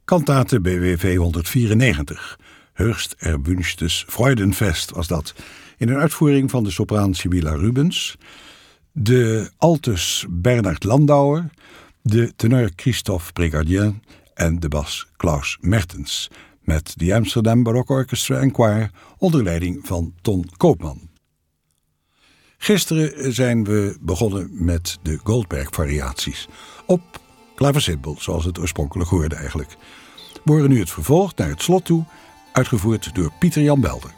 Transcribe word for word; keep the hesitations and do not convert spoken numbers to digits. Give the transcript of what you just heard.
Kantate B W V honderdvierennegentig. Höchst erwünschtes Freudenfest was dat. In een uitvoering van de sopraan Sibylla Rubens, de altus Bernard Landauer, de tenor Christophe Brigardien en de bas Klaus Mertens, met de Amsterdam Baroque Orchestra en Choir onder leiding van Ton Koopman. Gisteren zijn we begonnen met de Goldberg-variaties op klavecimbal, zoals het oorspronkelijk hoorde eigenlijk. We horen nu het vervolg naar het slot toe, uitgevoerd door Pieter Jan Belder.